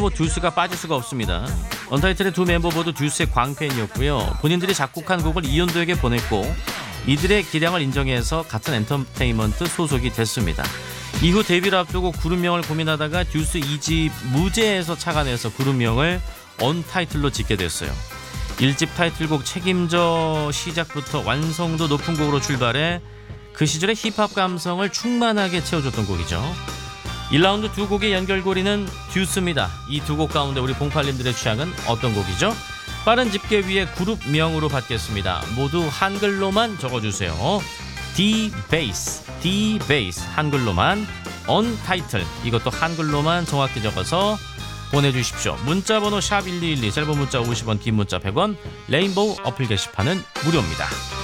뭐 듀스가 빠질 수가 없습니다. 언타이틀의 두 멤버 모두 듀스의 광팬이었고요. 본인들이 작곡한 곡을 이온도에게 보냈고 이들의 기량을 인정해서 같은 엔터테인먼트 소속이 됐습니다. 이후 데뷔를 앞두고 그룹명을 고민하다가 듀스 2집 무제에서 착안해서 그룹명을 언타이틀로 짓게 됐어요. 1집 타이틀곡 책임져 시작부터 완성도 높은 곡으로 출발해 그 시절의 힙합 감성을 충만하게 채워줬던 곡이죠. 1라운드 두 곡의 연결고리는 듀스입니다. 이 두 곡 가운데 우리 08님들의 취향은 어떤 곡이죠? 빠른 집계 위에 그룹명으로 받겠습니다. 모두 한글로만 적어주세요. D-Bass, D-Bass 한글로만, 언타이틀 이것도 한글로만 정확히 적어서 보내주십시오. 문자번호 샵1212, 짧은 문자 50원, 긴 문자 100원, 레인보우 어플 게시판은 무료입니다.